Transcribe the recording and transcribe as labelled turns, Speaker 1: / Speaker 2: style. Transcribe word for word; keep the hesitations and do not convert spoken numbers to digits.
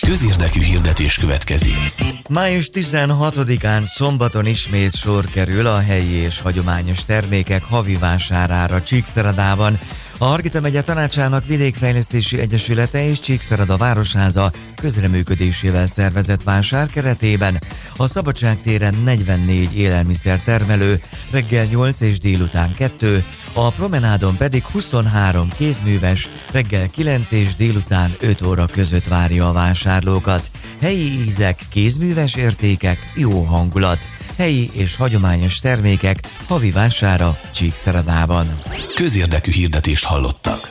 Speaker 1: Közérdekű hirdetés következik.
Speaker 2: május tizenhatodikán szombaton ismét sor kerül a helyi és hagyományos termékek havi vásárára Csíkszeredában. A Hargita megye tanácsának Vidékfejlesztési Egyesülete és Csíkszereda Városháza közreműködésével szervezett vásár keretében a Szabadságtéren negyvennégy élelmiszertermelő reggel nyolc és délután kettő, a promenádon pedig huszonhárom kézműves reggel kilenc és délután öt óra között várja a vásárlókat. Helyi ízek, kézműves értékek, jó hangulat. Helyi és hagyományos termékek havi vására Csíkszeredában.
Speaker 1: Közérdekű hirdetést hallottak.